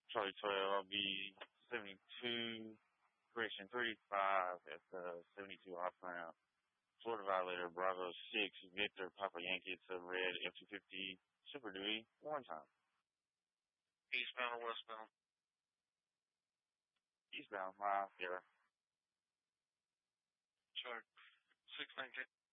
Charlie 12, I'll be 72, correction, 35 at the 72 off ramp. Florida Violator, Bravo 6, Victor, Papa Yankee, it's a red F-250, Super Dewey, one time. Eastbound or westbound? Eastbound, 5, yeah. Sure. 619.